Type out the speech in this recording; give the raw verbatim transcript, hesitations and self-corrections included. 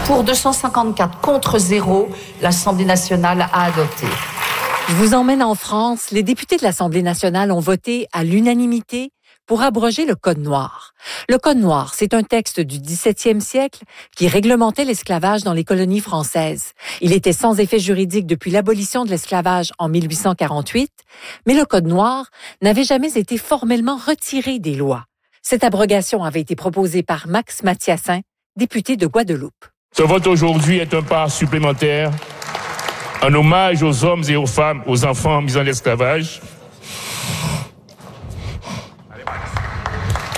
Pour deux cent cinquante-quatre contre zéro, l'Assemblée nationale a adopté. Je vous emmène en France. Les députés de l'Assemblée nationale ont voté à l'unanimité pour abroger le Code noir. Le Code noir, c'est un texte du dix-septième siècle qui réglementait l'esclavage dans les colonies françaises. Il était sans effet juridique depuis l'abolition de l'esclavage en mille huit cent quarante-huit, mais le Code noir n'avait jamais été formellement retiré des lois. Cette abrogation avait été proposée par Max Mathiassin, député de Guadeloupe. Ce vote aujourd'hui est un pas supplémentaire, un hommage aux hommes et aux femmes, aux enfants mis en esclavage,